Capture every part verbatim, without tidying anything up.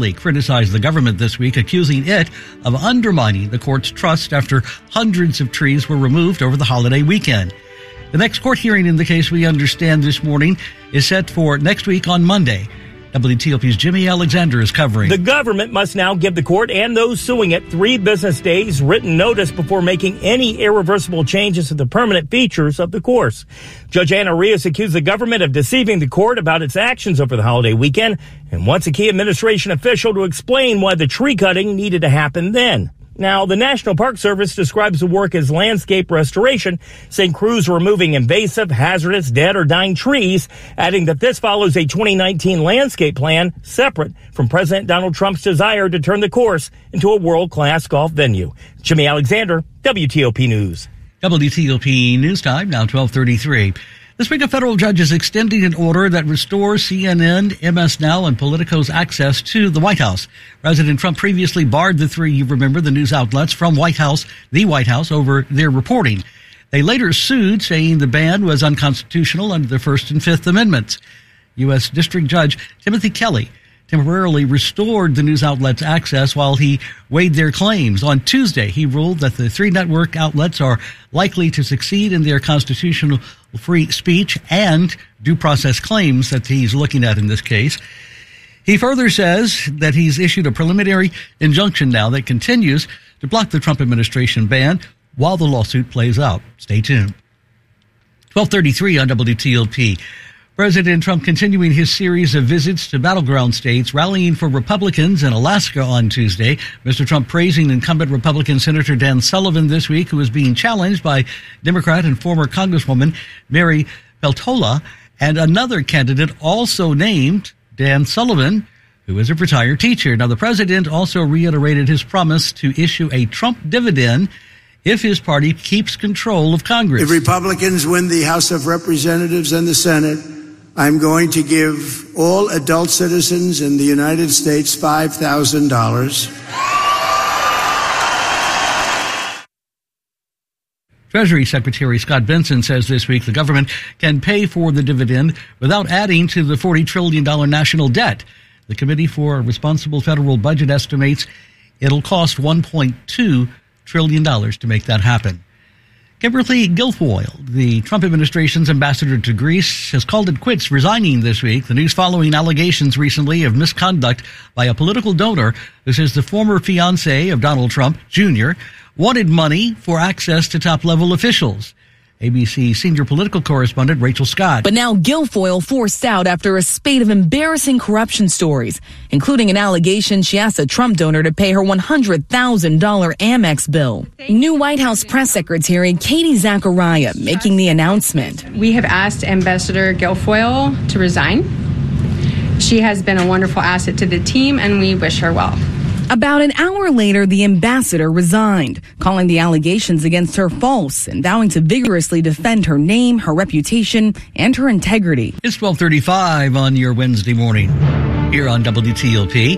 criticized the government this week, accusing it of undermining the court's trust after hundreds of trees were removed over the holiday weekend. The next court hearing in the case, we understand this morning, is set for next week on Monday. W T O P's Jimmy Alexander is covering. The government must now give the court and those suing it three business days written notice before making any irreversible changes to the permanent features of the course. Judge Anna Rios accused the government of deceiving the court about its actions over the holiday weekend and wants a key administration official to explain why the tree cutting needed to happen then. Now, the National Park Service describes the work as landscape restoration, saying crews are removing invasive, hazardous, dead, or dying trees, adding that this follows a twenty nineteen landscape plan separate from President Donald Trump's desire to turn the course into a world-class golf venue. Jimmy Alexander, W T O P News. W T O P News Time, now twelve thirty-three. This week, a federal judge is extending an order that restores C N N, M S Now, and Politico's access to the White House. President Trump previously barred the three, you remember, the news outlets from White House, the White House, over their reporting. They later sued, saying the ban was unconstitutional under the First and Fifth Amendments. U S. District Judge Timothy Kelly temporarily restored the news outlets' access while he weighed their claims. On Tuesday, he ruled that the three network outlets are likely to succeed in their constitutional free speech and due process claims that he's looking at in this case. He further says that he's issued a preliminary injunction now that continues to block the Trump administration ban while the lawsuit plays out. Stay tuned. twelve thirty-three on W T O P. President Trump continuing his series of visits to battleground states, rallying for Republicans in Alaska on Tuesday. Mister Trump praising incumbent Republican Senator Dan Sullivan this week, who is being challenged by Democrat and former Congresswoman Mary Peltola, and another candidate also named Dan Sullivan, who is a retired teacher. Now, the president also reiterated his promise to issue a Trump dividend if his party keeps control of Congress. If Republicans win the House of Representatives and the Senate, I'm going to give all adult citizens in the United States five thousand dollars. Treasury Secretary Scott Benson says this week the government can pay for the dividend without adding to the forty trillion dollars national debt. The Committee for a Responsible Federal Budget estimates it'll cost one point two trillion dollars to make that happen. Kimberly Guilfoyle, the Trump administration's ambassador to Greece, has called it quits, resigning this week. The news following allegations recently of misconduct by a political donor who says the former fiancé of Donald Trump, Junior, wanted money for access to top-level officials. A B C senior political correspondent Rachel Scott. But now Guilfoyle forced out after a spate of embarrassing corruption stories, including an allegation she asked a Trump donor to pay her one hundred thousand dollars Amex bill. New White House press secretary Katie Zachariah making the announcement. We have asked Ambassador Guilfoyle to resign. She has been a wonderful asset to the team, and we wish her well. About an hour later, the ambassador resigned, calling the allegations against her false and vowing to vigorously defend her name, her reputation, and her integrity. It's twelve thirty-five on your Wednesday morning here on W T O P.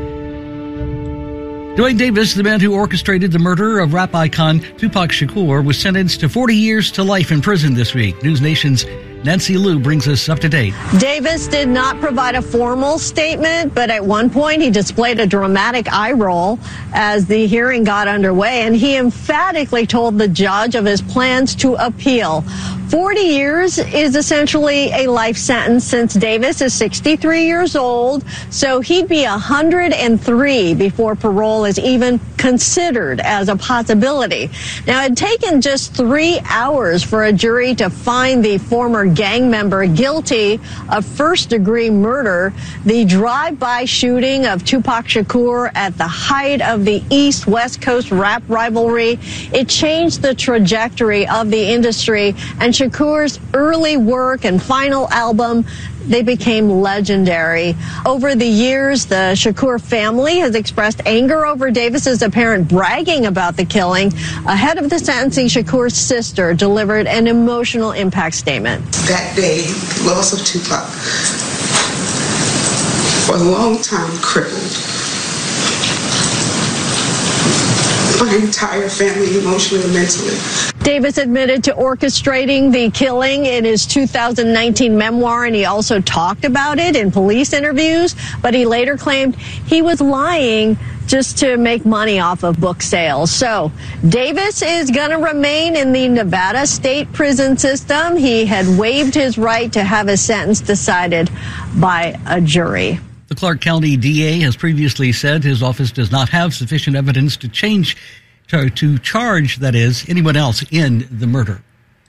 Duane Davis, the man who orchestrated the murder of rap icon Tupac Shakur, was sentenced to forty years to life in prison this week. News Nation's Nancy Liu brings us up to date. Davis did not provide a formal statement, but at one point he displayed a dramatic eye roll as the hearing got underway, and he emphatically told the judge of his plans to appeal. forty years is essentially a life sentence since Davis is sixty-three years old, so he'd be one hundred three before parole is even considered as a possibility. Now, it had taken just three hours for a jury to find the former gang member guilty of first-degree murder. The drive-by shooting of Tupac Shakur at the height of the East-West Coast rap rivalry, it changed the trajectory of the industry, and Shakur's early work and final album, they became legendary. Over the years, the Shakur family has expressed anger over Davis's apparent bragging about the killing. Ahead of the sentencing, Shakur's sister delivered an emotional impact statement. That day, the loss of Tupac, for a long time crippled my entire family emotionally and mentally. Davis admitted to orchestrating the killing in his two thousand nineteen memoir, and he also talked about it in police interviews, but he later claimed he was lying just to make money off of book sales. So Davis is going to remain in the Nevada state prison system. He had waived his right to have his sentence decided by a jury. The Clark County D A has previously said his office does not have sufficient evidence to change to, to charge, that is, anyone else in the murder.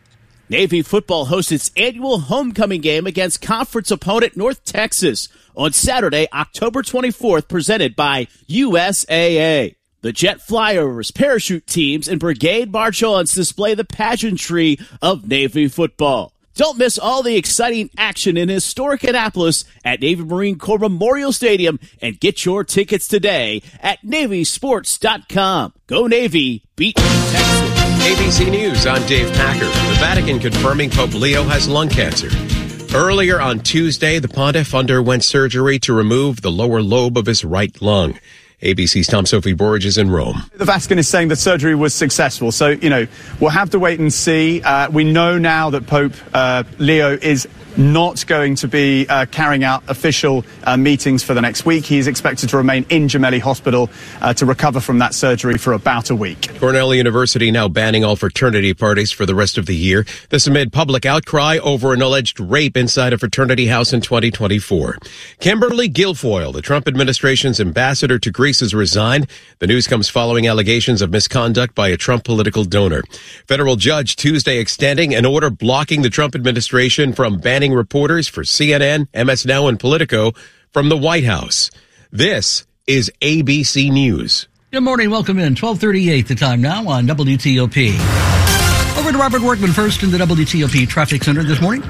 Navy football hosts its annual homecoming game against conference opponent North Texas on Saturday, October twenty-fourth, presented by U S A A. The jet flyovers, parachute teams, and brigade march-ons display the pageantry of Navy football. Don't miss all the exciting action in historic Annapolis at Navy Marine Corps Memorial Stadium and get your tickets today at Navy Sports dot com. Go Navy, beat Texas. A B C News, I'm Dave Packer. The Vatican confirming Pope Leo has lung cancer. Earlier on Tuesday, the pontiff underwent surgery to remove the lower lobe of his right lung. A B C's Tom Sophie Borge is in Rome. The Vatican is saying the surgery was successful. So, you know, we'll have to wait and see. Uh, we know now that Pope uh, Leo is not going to be uh, carrying out official uh, meetings for the next week. He is expected to remain in Gemelli Hospital uh, to recover from that surgery for about a week. Cornell University now banning all fraternity parties for the rest of the year. This amid public outcry over an alleged rape inside a fraternity house in twenty twenty-four. Kimberly Guilfoyle, the Trump administration's ambassador to Greece, has resigned. The news comes following allegations of misconduct by a Trump political donor. Federal judge Tuesday extending an order blocking the Trump administration from banning reporters for C N N, M S Now, and Politico from the White House. This is A B C News. Good morning. Welcome in. twelve thirty-eight the time now on W T O P. Over to Robert Workman first in the W T O P Traffic Center this morning.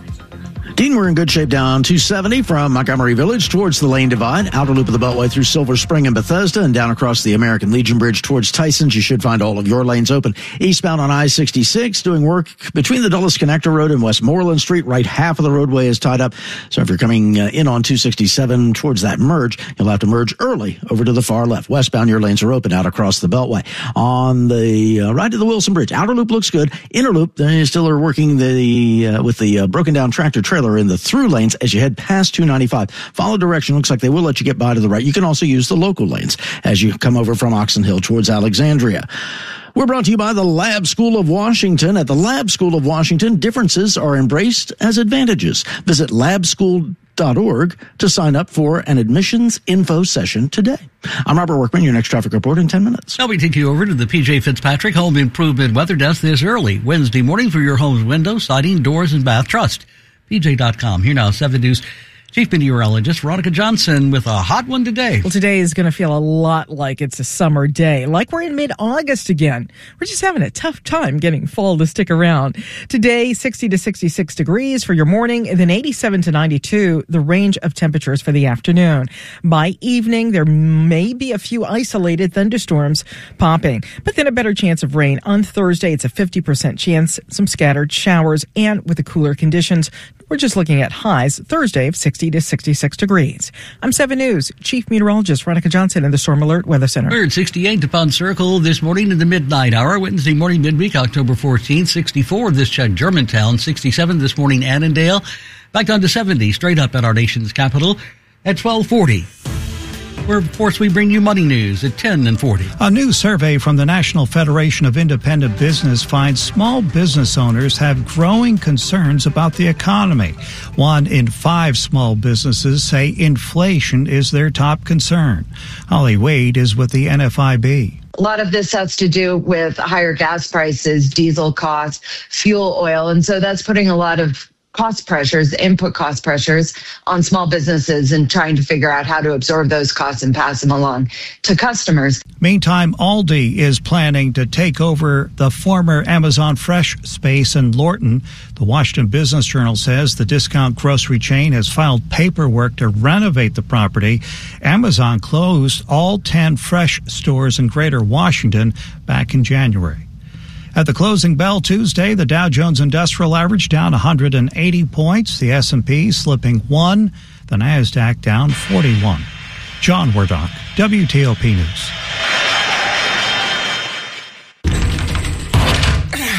Dean, we're in good shape down two seventy from Montgomery Village towards the Lane Divide, outer loop of the Beltway through Silver Spring and Bethesda, and down across the American Legion Bridge towards Tysons. You should find all of your lanes open. Eastbound on I sixty-six, doing work between the Dulles Connector Road and Westmoreland Street. Right half of the roadway is tied up. So if you're coming uh, in on two sixty-seven towards that merge, you'll have to merge early over to the far left. Westbound, your lanes are open out across the Beltway. On the uh, right to the Wilson Bridge, outer loop looks good. Inner loop, they still are working the uh, with the uh, broken down tractor trailer in the through lanes as you head past two ninety-five. Follow direction. Looks like they will let you get by to the right. You can also use the local lanes as you come over from Oxon Hill towards Alexandria. We're brought to you by the Lab School of Washington. At the Lab School of Washington, differences are embraced as advantages. Visit lab school dot org to sign up for an admissions info session today. I'm Robert Workman, your next traffic report in ten minutes. Now we take you over to the P J Fitzpatrick Home Improvement Weather Desk this early Wednesday morning for your home's windows, siding, doors, and bath trust. P J dot com. Here now, seven News Chief Meteorologist Veronica Johnson with a hot one today. Well, today is going to feel a lot like it's a summer day, like we're in mid-August again. We're just having a tough time getting fall to stick around. Today, sixty to sixty-six degrees for your morning, and then eighty-seven to ninety-two, the range of temperatures for the afternoon. By evening, there may be a few isolated thunderstorms popping, but then a better chance of rain. On Thursday, it's a fifty percent chance, some scattered showers, and with the cooler conditions, we're just looking at highs Thursday of sixty to sixty-six degrees. I'm seven News Chief Meteorologist Veronica Johnson in the Storm Alert Weather Center. We're at sixty-eight to Pond Circle this morning in the midnight hour. Wednesday morning, midweek, October fourteenth. sixty-four this check, Germantown. sixty-seven this morning, Annandale. Back down to seventy, straight up at our nation's capital at twelve forty. Where, of course, we bring you money news at ten and forty. A new survey from the National Federation of Independent Business finds small business owners have growing concerns about the economy. One in five small businesses say inflation is their top concern. Holly Wade is with the N F I B. A lot of this has to do with higher gas prices, diesel costs, fuel oil, and so that's putting a lot of cost pressures, input cost pressures on small businesses and trying to figure out how to absorb those costs and pass them along to customers. Meantime, Aldi is planning to take over the former Amazon Fresh space in Lorton. The Washington Business Journal says the discount grocery chain has filed paperwork to renovate the property. Amazon closed all ten Fresh stores in Greater Washington back in January. At the closing bell Tuesday, the Dow Jones Industrial Average down one hundred eighty points, the S and P slipping one, the NASDAQ down forty-one. John Wardock, W T O P News.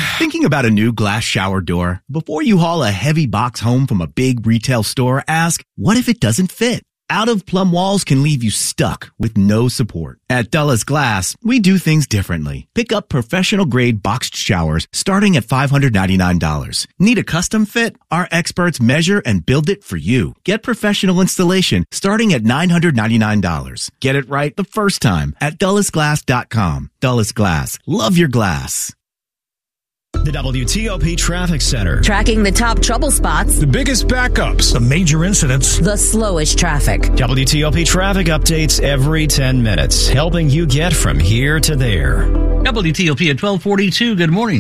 about a new glass shower door? Before you haul a heavy box home from a big retail store, ask, what if it doesn't fit? Out-of-plumb walls can leave you stuck with no support. At Dulles Glass, we do things differently. Pick up professional-grade boxed showers starting at five hundred ninety-nine dollars. Need a custom fit? Our experts measure and build it for you. Get professional installation starting at nine hundred ninety-nine dollars. Get it right the first time at Dulles Glass dot com. Dulles Glass. Love your glass. The W T O P Traffic Center. Tracking the top trouble spots. The biggest backups. The major incidents. The slowest traffic. W T O P traffic updates every ten minutes, helping you get from here to there. W T O P at twelve forty-two. Good morning.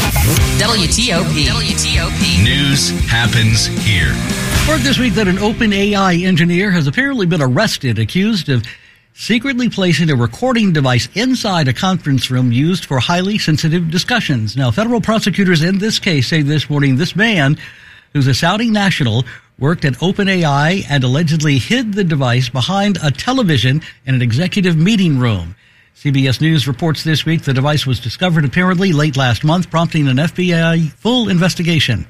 W T O P. W T O P. News happens here. Word this week that an OpenAI engineer has apparently been arrested, accused of secretly placing a recording device inside a conference room used for highly sensitive discussions. Now, federal prosecutors in this case say this morning this man, who's a Saudi national, worked at OpenAI and allegedly hid the device behind a television in an executive meeting room. C B S News reports this week the device was discovered apparently late last month, prompting an F B I full investigation.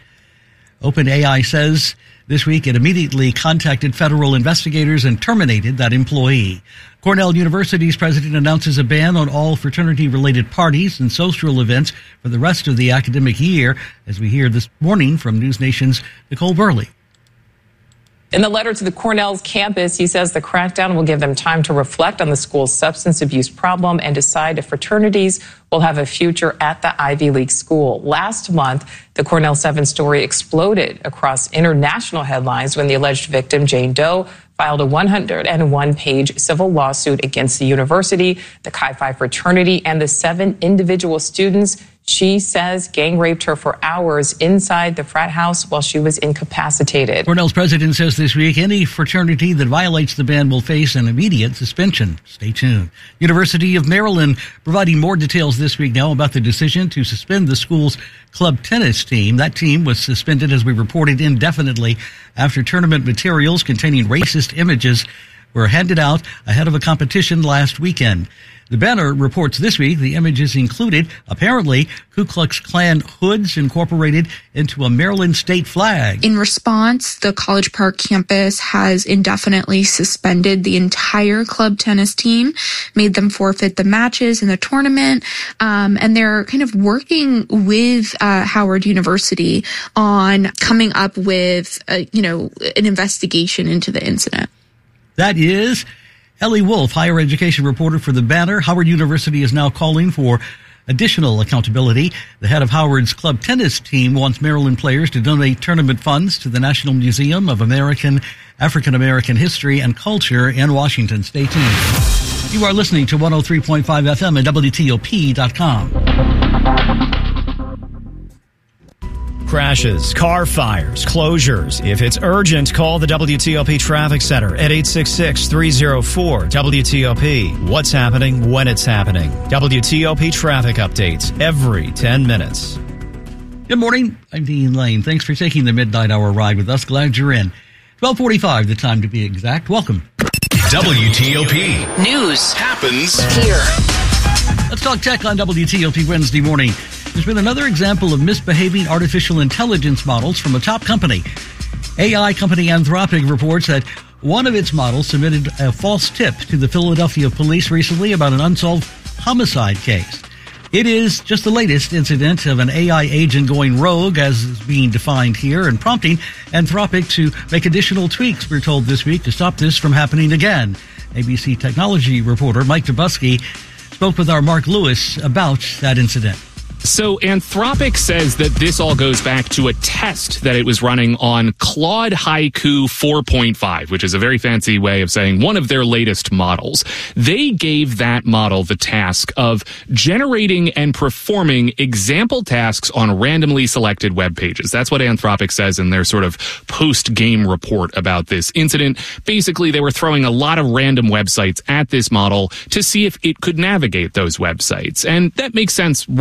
OpenAI says this week it immediately contacted federal investigators and terminated that employee. Cornell University's president announces a ban on all fraternity-related parties and social events for the rest of the academic year, as we hear this morning from News Nation's Nicole Burley. In the letter to the Cornell's campus, he says the crackdown will give them time to reflect on the school's substance abuse problem and decide if fraternities will have a future at the Ivy League school. Last month, the Cornell seven story exploded across international headlines when the alleged victim, Jane Doe, filed a one hundred one page civil lawsuit against the university, the Chi Phi fraternity, and the seven individual students she says gang raped her for hours inside the frat house while she was incapacitated. Cornell's president says this week any fraternity that violates the ban will face an immediate suspension. Stay tuned. University of Maryland providing more details this week now about the decision to suspend the school's club tennis team. That team was suspended, as we reported, indefinitely after tournament materials containing racist images were handed out ahead of a competition last weekend. The Banner reports this week the images included, apparently, Ku Klux Klan hoods incorporated into a Maryland state flag. In response, the College Park campus has indefinitely suspended the entire club tennis team, made them forfeit the matches in the tournament, um, and they're kind of working with uh, Howard University on coming up with, uh, you know, an investigation into the incident. That is Ellie Wolf, higher education reporter for The Banner. Howard University is now calling for additional accountability. The head of Howard's club tennis team wants Maryland players to donate tournament funds to the National Museum of American African American History and Culture in Washington. Stay tuned. You are listening to one oh three point five F M at W T O P dot com. Crashes, car fires, closures. If it's urgent, call the W T O P Traffic Center at eight six six, three oh four, W T O P. What's happening when it's happening. W T O P traffic updates every ten minutes. Good morning. I'm Dean Lane. Thanks for taking the midnight hour ride with us. Glad you're in. twelve forty-five, the time to be exact. Welcome. W T O P. News happens here. Let's talk tech on W T O P Wednesday morning. There's been another example of misbehaving artificial intelligence models from a top company. A I company Anthropic reports that one of its models submitted a false tip to the Philadelphia police recently about an unsolved homicide case. It is just the latest incident of an A I agent going rogue, as is being defined here, and prompting Anthropic to make additional tweaks, we're told this week, to stop this from happening again. A B C technology reporter Mike Dubusky spoke with our Mark Lewis about that incident. So Anthropic says that this all goes back to a test that it was running on Claude Haiku four point five, which is a very fancy way of saying one of their latest models. They gave that model the task of generating and performing example tasks on randomly selected web pages. That's what Anthropic says in their sort of post-game report about this incident. Basically, they were throwing a lot of random websites at this model to see if it could navigate those websites. And that makes sense why Anthropic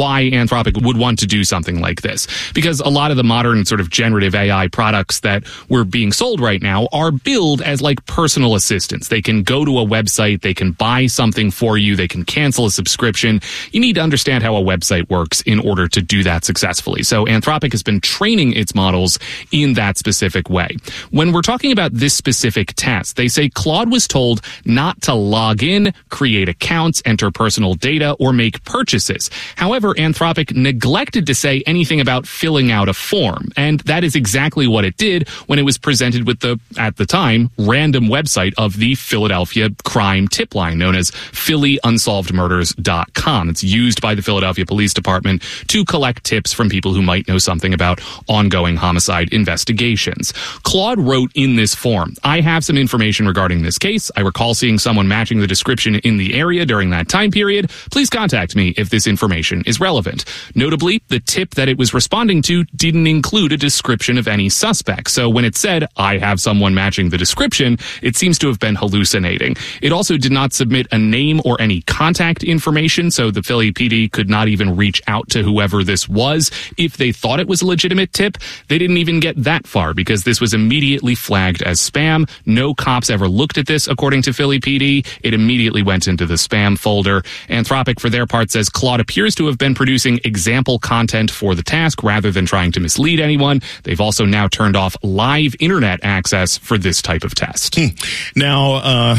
Anthropic would want to do something like this, because a lot of the modern sort of generative A I products that were being sold right now are billed as like personal assistants. They can go to a website, they can buy something for you, they can cancel a subscription. You need to understand how a website works in order to do that successfully. So Anthropic has been training its models in that specific way. When we're talking about this specific test, they say Claude was told not to log in, create accounts, enter personal data, or make purchases. However, Anthropic neglected to say anything about filling out a form, and that is exactly what it did when it was presented with the, at the time, random website of the Philadelphia crime tip line known as Philly Unsolved Murders dot com. It's used by the Philadelphia Police Department to collect tips from people who might know something about ongoing homicide investigations. Claude wrote in this form, I have some information regarding this case. I recall seeing someone matching the description in the area during that time period. Please contact me if this information is relevant. Notably, the tip that it was responding to didn't include a description of any suspect. So when it said, I have someone matching the description, it seems to have been hallucinating. It also did not submit a name or any contact information, so the Philly P D could not even reach out to whoever this was if they thought it was a legitimate tip. They didn't even get that far because this was immediately flagged as spam. No cops ever looked at this, according to Philly P D. It immediately went into the spam folder. Anthropic, for their part, says Claude appears to have been producing example content for the task rather than trying to mislead anyone. They've also now turned off live internet access for this type of test. Hmm. Now, uh,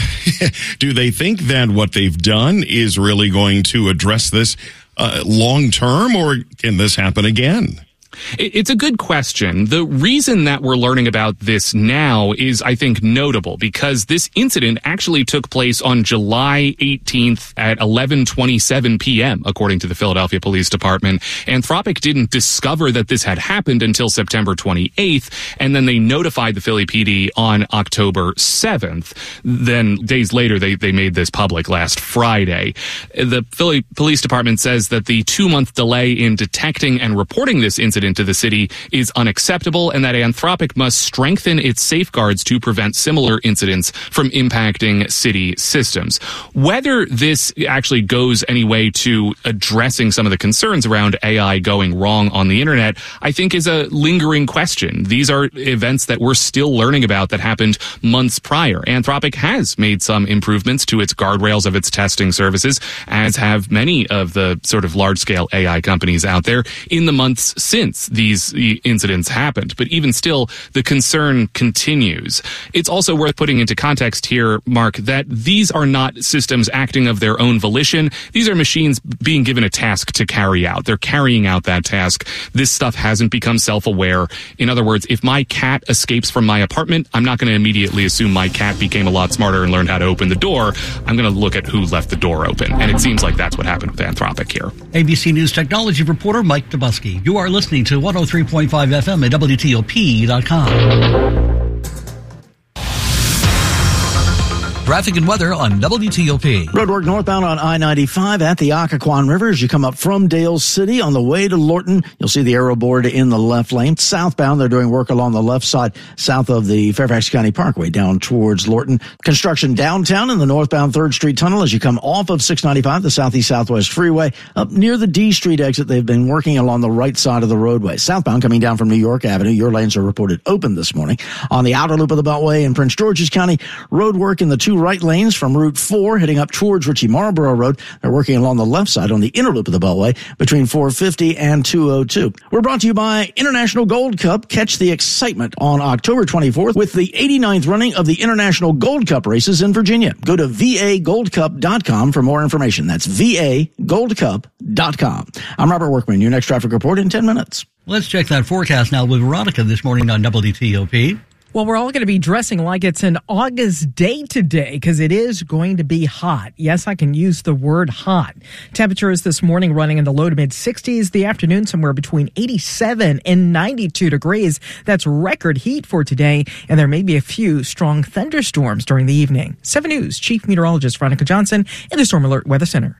do they think that what they've done is really going to address this uh, long term, or can this happen again? It's a good question. The reason that we're learning about this now is, I think, notable because this incident actually took place on July eighteenth at eleven twenty-seven p.m., according to the Philadelphia Police Department. Anthropic didn't discover that this had happened until September twenty-eighth, and then they notified the Philly P D on October seventh. Then days later, they, they made this public last Friday. The Philly Police Department says that the two-month delay in detecting and reporting this incident to the city is unacceptable, and that Anthropic must strengthen its safeguards to prevent similar incidents from impacting city systems. Whether this actually goes any way to addressing some of the concerns around A I going wrong on the internet, I think is a lingering question. These are events that we're still learning about that happened months prior. Anthropic has made some improvements to its guardrails of its testing services, as have many of the sort of large-scale A I companies out there in the months since these incidents happened. But even still, the concern continues. It's also worth putting into context here, Mark, that these are not systems acting of their own volition. These are machines being given a task to carry out. They're carrying out that task. This stuff hasn't become self-aware. In other words, if my cat escapes from my apartment, I'm not going to immediately assume my cat became a lot smarter and learned how to open the door. I'm going to look at who left the door open. And it seems like that's what happened with Anthropic here. A B C News technology reporter Mike Dubusky. You are listening to one oh three point five F M at W T O P dot com. Traffic and weather on W T O P. Roadwork northbound on I ninety-five at the Occoquan River as you come up from Dale City on the way to Lorton. You'll see the arrow board in the left lane. Southbound, they're doing work along the left side south of the Fairfax County Parkway down towards Lorton. Construction downtown in the northbound third Street Tunnel as you come off of six ninety-five, the Southeast Southwest Freeway. Up near the D Street exit, they've been working along the right side of the roadway. Southbound coming down from New York Avenue, your lanes are reported open this morning. On the outer loop of the Beltway in Prince George's County, road work in the two right lanes from Route four heading up towards Ritchie Marlboro Road. They're working along the left side on the inner loop of the Beltway between four fifty and two oh two. We're brought to you by International Gold Cup. Catch the excitement on October twenty-fourth with the eighty-ninth running of the International Gold Cup races in Virginia. Go to V A gold cup dot com for more information. That's V A gold cup dot com. I'm Robert Workman. Your next traffic report in ten minutes. Let's check that forecast now with Veronica this morning on W T O P. Well, we're all going to be dressing like it's an August day today because it is going to be hot. Yes, I can use the word hot. Temperatures this morning running in the low to mid sixties. The afternoon somewhere between eighty-seven and ninety-two degrees. That's record heat for today. And there may be a few strong thunderstorms during the evening. seven News Chief Meteorologist Veronica Johnson in the Storm Alert Weather Center.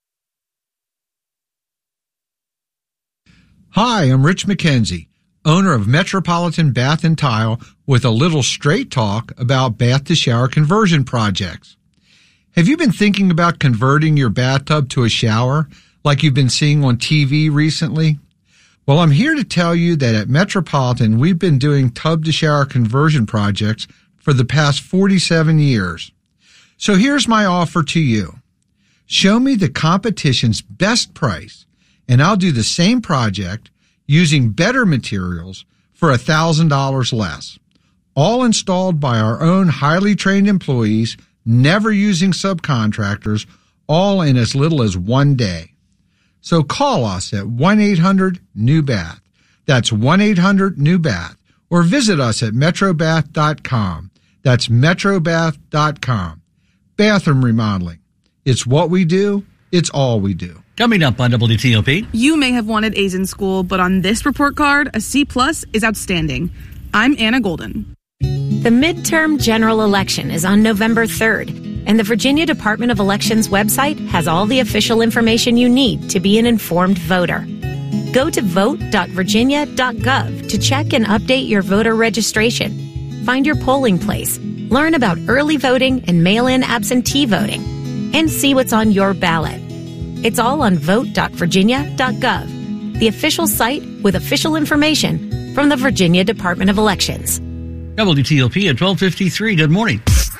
Hi, I'm Rich McKenzie, owner of Metropolitan Bath and Tile, with a little straight talk about bath to shower conversion projects. Have you been thinking about converting your bathtub to a shower, like you've been seeing on T V recently? Well, I'm here to tell you that at Metropolitan, we've been doing tub-to-shower conversion projects for the past forty-seven years. So here's my offer to you. Show me the competition's best price, and I'll do the same project using better materials for one thousand dollars less. All installed by our own highly trained employees, never using subcontractors, all in as little as one day. So call us at one eight hundred new bath. That's one eight hundred new bath. Or visit us at metro bath dot com. That's metro bath dot com. Bathroom remodeling. It's what we do. It's all we do. Coming up on W T O P. You may have wanted A's in school, but on this report card, a C plus is outstanding. I'm Anna Golden. The midterm general election is on November third, and the Virginia Department of Elections website has all the official information you need to be an informed voter. Go to vote dot virginia dot gov to check and update your voter registration. Find your polling place, learn about early voting and mail-in absentee voting, and see what's on your ballot. It's all on vote dot virginia dot gov, the official site with official information from the Virginia Department of Elections. W T O P at twelve fifty-three. Good morning.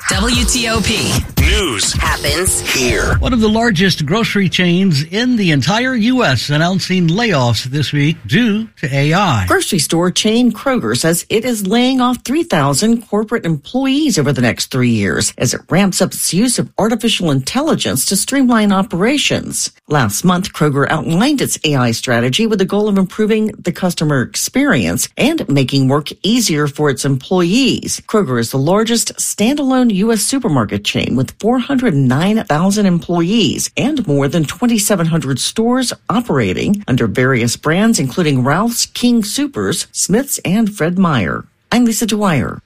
W T O P. News happens here. One of the largest grocery chains in the entire U S announcing layoffs this week due to A I. Grocery store chain Kroger says it is laying off three thousand corporate employees over the next three years as it ramps up its use of artificial intelligence to streamline operations. Last month, Kroger outlined its A I strategy with the goal of improving the customer experience and making work easier for its employees. Kroger is the largest standalone U S supermarket chain with four hundred nine thousand employees and more than twenty-seven hundred stores operating under various brands, including Ralph's, King Soopers, Smith's, and Fred Meyer. I'm Lisa Dwyer.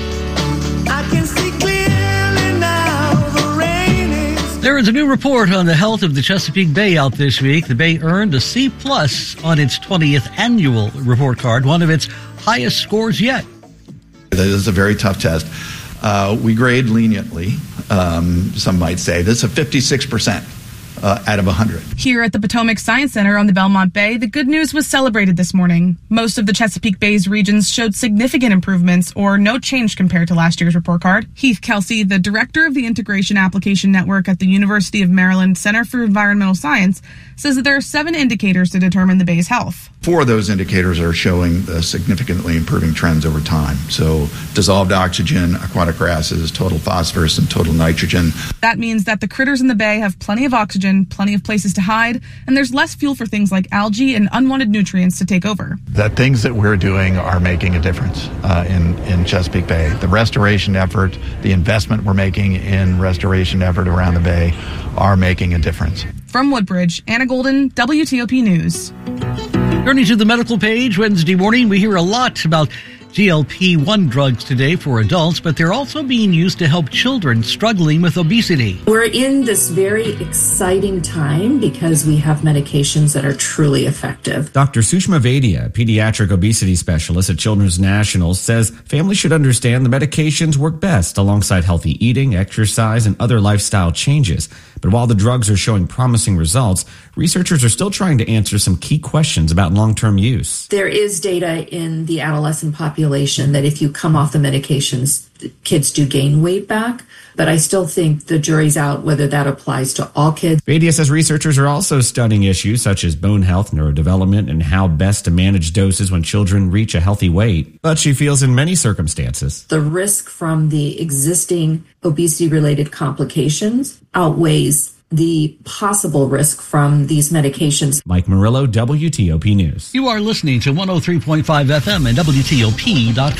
I can see clearly now the rain is... There is a new report on the health of the Chesapeake Bay out this week. The Bay earned a C plus on its twentieth annual report card, one of its highest scores yet. That is a very tough test. Uh, we grade leniently, um, some might say. This is a fifty-six percent uh, out of one hundred. Here at the Potomac Science Center on the Belmont Bay, the good news was celebrated this morning. Most of the Chesapeake Bay's regions showed significant improvements or no change compared to last year's report card. Heath Kelsey, the director of the Integration Application Network at the University of Maryland Center for Environmental Science, says that there are seven indicators to determine the Bay's health. Four of those indicators are showing uh, significantly improving trends over time. So dissolved oxygen, aquatic grasses, total phosphorus, and total nitrogen. That means that the critters in the bay have plenty of oxygen, plenty of places to hide, and there's less fuel for things like algae and unwanted nutrients to take over. That things that we're doing are making a difference uh, in, in Chesapeake Bay. The restoration effort, the investment we're making in restoration effort around the bay are making a difference. From Woodbridge, Anna Golden, W T O P News. Turning to the medical page, Wednesday morning, we hear a lot about G L P one drugs today for adults, but they're also being used to help children struggling with obesity. We're in this very exciting time because we have medications that are truly effective. Doctor Sushma Vaidya, pediatric obesity specialist at Children's National, says families should understand the medications work best alongside healthy eating, exercise, and other lifestyle changes. But while the drugs are showing promising results, researchers are still trying to answer some key questions about long-term use. There is data in the adolescent population that if you come off the medications, kids do gain weight back. But I still think the jury's out whether that applies to all kids. Vaidya says researchers are also studying issues such as bone health, neurodevelopment, and how best to manage doses when children reach a healthy weight. But she feels in many circumstances, the risk from the existing obesity-related complications outweighs the possible risk from these medications. Mike Murillo, W T O P News. You are listening to one oh three point five F M and W T O P dot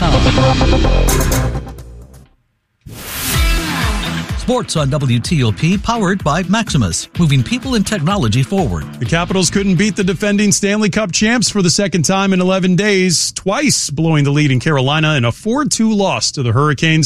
com. Sports on W T O P, powered by Maximus, moving people and technology forward. The Capitals couldn't beat the defending Stanley Cup champs for the second time in eleven days, twice blowing the lead in Carolina in a four two loss to the Hurricanes.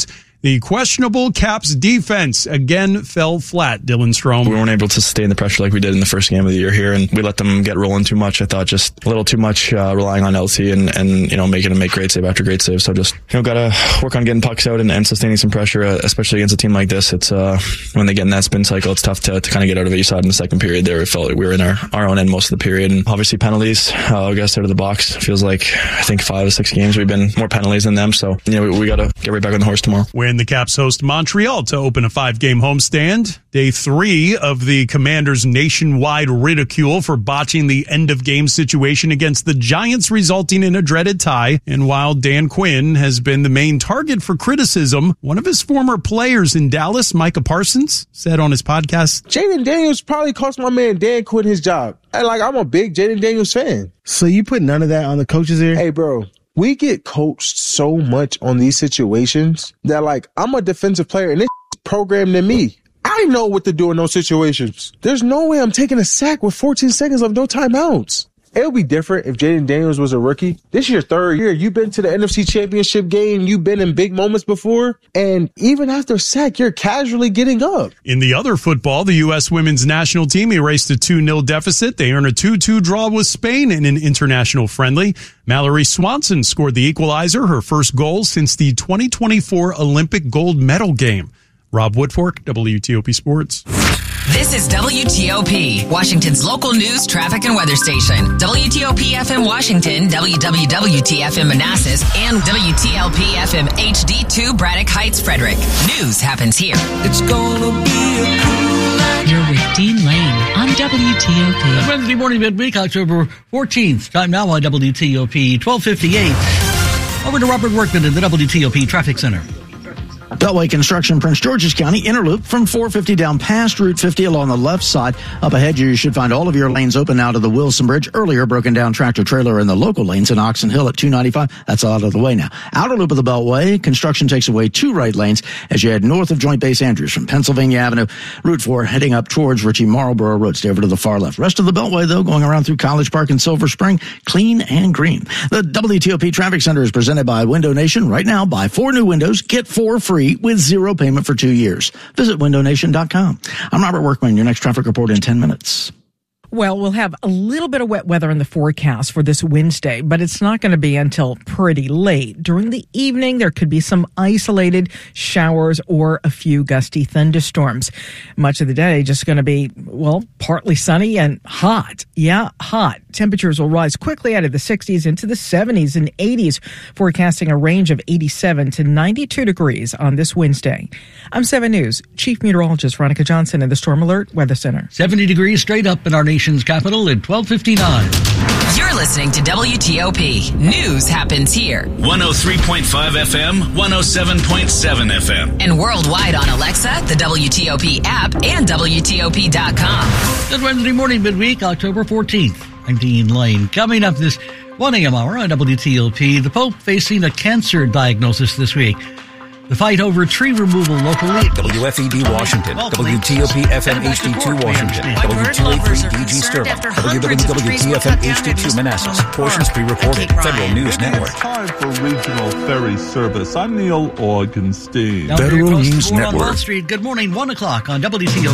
The questionable Caps defense again fell flat, Dylan Strome. We weren't able to sustain the pressure like we did in the first game of the year here, and we let them get rolling too much. I thought just a little too much uh, relying on L T and, and, you know, making them make great save after great save. So just, you know, got to work on getting pucks out and, and sustaining some pressure, uh, especially against a team like this. It's uh, when they get in that spin cycle, it's tough to, to kind of get out of it. You saw it in the second period there. It felt like we were in our, our own end most of the period. And obviously penalties, uh, we got us out of the box. It feels like, I think, five or six games we've been more penalties than them. So, you know, we, we got to get right back on the horse tomorrow. When the Caps host Montreal to open a five-game homestand. Day three of the Commanders' nationwide ridicule for botching the end-of-game situation against the Giants, resulting in a dreaded tie. And while Dan Quinn has been the main target for criticism, one of his former players in Dallas, Micah Parsons, said on his podcast, Jaden Daniels probably cost my man Dan Quinn his job. And like, I'm a big Jaden Daniels fan. So you put none of that on the coaches here? Hey, bro. We get coached so much on these situations that, like, I'm a defensive player and this programmed in me. I know what to do in those situations. There's no way I'm taking a sack with fourteen seconds of no timeouts. It would be different if Jaden Daniels was a rookie. This is your third year. You've been to the N F C Championship game. You've been in big moments before. And even after a sack, you're casually getting up. In the other football, the U S women's national team erased a two nil deficit. They earned a two two draw with Spain in an international friendly. Mallory Swanson scored the equalizer, her first goal since the twenty twenty-four Olympic gold medal game. Rob Woodfork, W T O P Sports. This is W T O P, Washington's local news, traffic, and weather station. W T O P F M Washington, W W W T F M Manassas, and W T L P F M H D two Braddock Heights, Frederick. News happens here. It's gonna be a cool night. You're with Dean Lane on W T O P. It's Wednesday morning, midweek, October fourteenth. Time now on W T O P, twelve fifty-eight. Over to Robert Workman in the W T O P Traffic Center. Beltway construction, Prince George's County, Interloop from four fifty down past Route fifty along the left side. Up ahead, you should find all of your lanes open out of the Wilson Bridge. Earlier, broken down tractor trailer in the local lanes in Oxon Hill at two ninety-five. That's out of the way now. Outer loop of the Beltway, construction takes away two right lanes as you head north of Joint Base Andrews from Pennsylvania Avenue. Route four heading up towards Ritchie Marlboro Road. Stay over to the far left. Rest of the Beltway, though, going around through College Park and Silver Spring, clean and green. The W T O P Traffic Center is presented by Window Nation. Right now, buy four new windows, get four free with zero payment for two years. Visit window nation dot com. I'm Robert Workman. Your next traffic report in ten minutes. Well, we'll have a little bit of wet weather in the forecast for this Wednesday, but it's not going to be until pretty late. During the evening, there could be some isolated showers or a few gusty thunderstorms. Much of the day just going to be, well, partly sunny and hot. Yeah, hot. Temperatures will rise quickly out of the sixties into the seventies and eighties, forecasting a range of eighty-seven to ninety-two degrees on this Wednesday. I'm seven News Chief Meteorologist Veronica Johnson in the Storm Alert Weather Center. seventy degrees straight up in our nation's capital at twelve fifty-nine. You're listening to W T O P. News happens here. one oh three point five F M, one oh seven point seven F M. And worldwide on Alexa, the W T O P app, and W T O P dot com. Good Wednesday morning, midweek, October fourteenth. I'm Dean Lane. Coming up this one a.m. hour on W T O P, the Pope facing a cancer diagnosis this week. The fight over tree removal locally. W F E D Washington, W T O P F M H D two Washington, W two eighty-three D G Sterling, W W W T F M H D two Manassas. Portions pre-recorded. Federal News Network. Time for regional ferry service. I'm Neil Augenstein. Federal News Network. On Wall Street. Good morning, one o'clock on W T O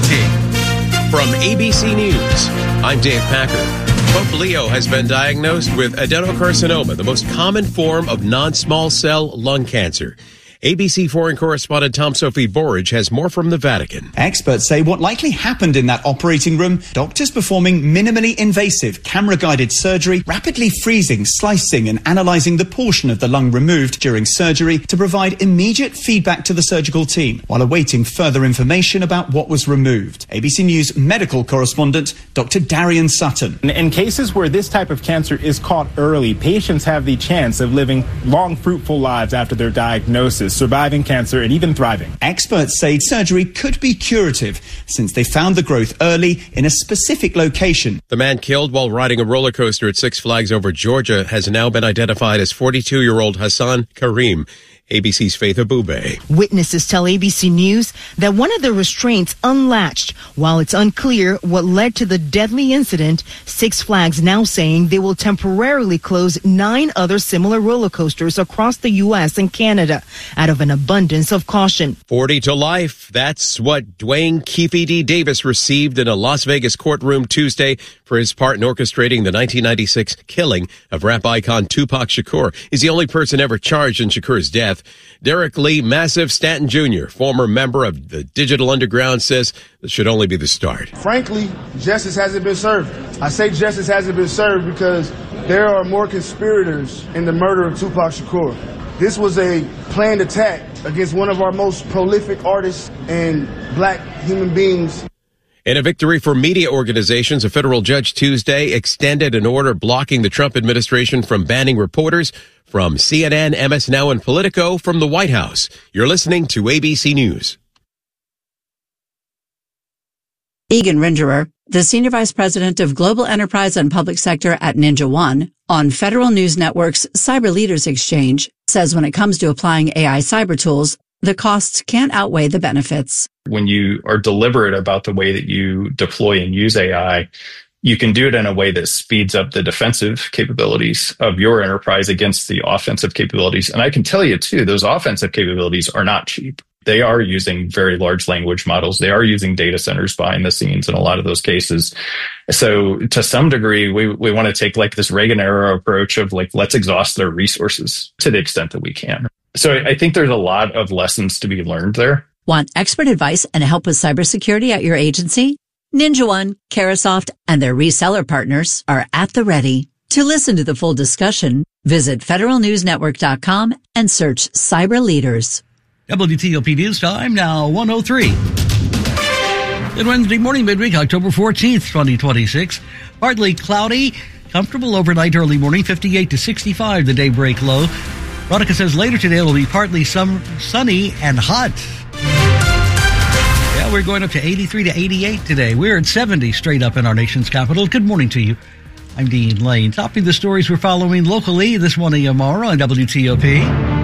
P. From A B C News, I'm Dave Packer. Pope Leo has been diagnosed with adenocarcinoma, the most common form of non-small cell lung cancer. A B C foreign correspondent Tom Sophie Borage has more from the Vatican. Experts say what likely happened in that operating room, doctors performing minimally invasive camera-guided surgery, rapidly freezing, slicing and analysing the portion of the lung removed during surgery to provide immediate feedback to the surgical team while awaiting further information about what was removed. A B C News medical correspondent Doctor Darian Sutton. In cases where this type of cancer is caught early, patients have the chance of living long, fruitful lives after their diagnosis, surviving cancer and even thriving. Experts say surgery could be curative since they found the growth early in a specific location. The man killed while riding a roller coaster at Six Flags over Georgia has now been identified as forty-two-year-old Hassan Karim. A B C's Faith Abube. Witnesses tell A B C News that one of the restraints unlatched. While it's unclear what led to the deadly incident, Six Flags now saying they will temporarily close nine other similar roller coasters across the U S and Canada out of an abundance of caution. forty to life. That's what Dwayne Keefe D. Davis received in a Las Vegas courtroom Tuesday for his part in orchestrating the nineteen ninety-six killing of rap icon Tupac Shakur. He's the only person ever charged in Shakur's death. Derek Lee Massive Stanton Junior, former member of the Digital Underground, says this should only be the start. Frankly, justice hasn't been served. I say justice hasn't been served because there are more conspirators in the murder of Tupac Shakur. This was a planned attack against one of our most prolific artists and black human beings. In a victory for media organizations, a federal judge Tuesday extended an order blocking the Trump administration from banning reporters from C N N, M S Now, and Politico from the White House. You're listening to A B C News. Egan Rinderer, the Senior Vice President of Global Enterprise and Public Sector at Ninja One, on Federal News Network's Cyber Leaders Exchange, says when it comes to applying A I cyber tools, the costs can't outweigh the benefits. When you are deliberate about the way that you deploy and use A I, you can do it in a way that speeds up the defensive capabilities of your enterprise against the offensive capabilities. And I can tell you, too, those offensive capabilities are not cheap. They are using very large language models. They are using data centers behind the scenes in a lot of those cases. So to some degree, we, we want to take like this Reagan era approach of like, let's exhaust their resources to the extent that we can. So I think there's a lot of lessons to be learned there. Want expert advice and help with cybersecurity at your agency? Ninja One, Carasoft, and their reseller partners are at the ready. To listen to the full discussion, visit federal news network dot com and search Cyber Leaders. W T O P News Time, now one oh three. Good Wednesday morning, midweek, October fourteenth, twenty twenty-six. Partly cloudy, comfortable overnight, early morning, fifty-eight to sixty-five, the daybreak low. Veronica says later today it'll be partly some sunny and hot. Yeah, we're going up to eighty-three to eighty-eight today. We're at seventy straight up in our nation's capital. Good morning to you. I'm Dean Lane. Topping the stories we're following locally this morning tomorrow on W T O P.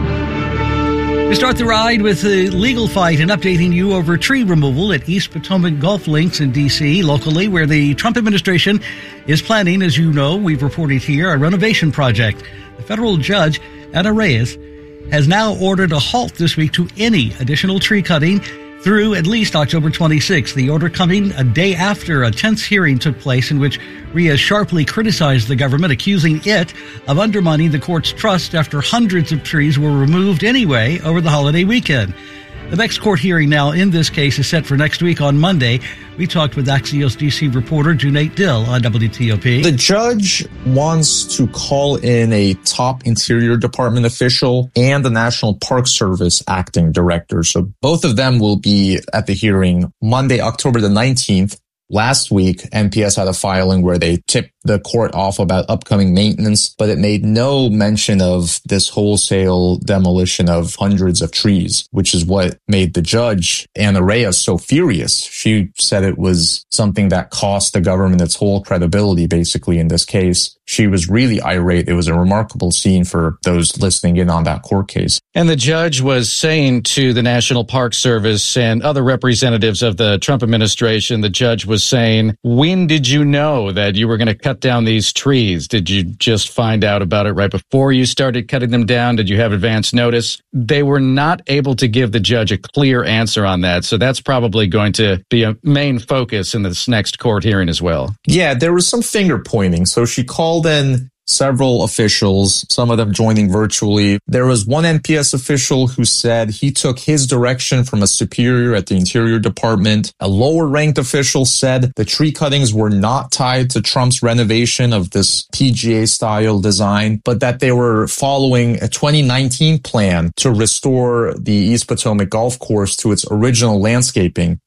We start the ride with a legal fight and updating you over tree removal at East Potomac Golf Links in D C, locally, where the Trump administration is planning, as you know, we've reported here, a renovation project. The federal judge, Anna Reyes, has now ordered a halt this week to any additional tree cutting through at least October twenty-sixth. The order coming a day after a tense hearing took place in which Reyes sharply criticized the government, accusing it of undermining the court's trust after hundreds of trees were removed anyway over the holiday weekend. The next court hearing now in this case is set for next week on Monday. We talked with Axios D C reporter Junaid Dill on W T O P. The judge wants to call in a top Interior Department official and the National Park Service acting director. So both of them will be at the hearing Monday, October the nineteenth. Last week, N P S had a filing where they tipped the court off about upcoming maintenance, but it made no mention of this wholesale demolition of hundreds of trees, which is what made the judge, Anna Reyes, so furious. She said it was something that cost the government its whole credibility, basically, in this case. She was really irate. It was a remarkable scene for those listening in on that court case. And the judge was saying to the National Park Service and other representatives of the Trump administration, the judge was saying, when did you know that you were going to cut down these trees? Did you just find out about it right before you started cutting them down? Did you have advance notice? They were not able to give the judge a clear answer on that. So that's probably going to be a main focus in this next court hearing as well. Yeah, there was some finger pointing. So she called in several officials, some of them joining virtually. There was one N P S official who said he took his direction from a superior at the Interior Department. A lower-ranked official said the tree cuttings were not tied to Trump's renovation of this P G A-style design, but that they were following a twenty nineteen plan to restore the East Potomac Golf Course to its original landscaping.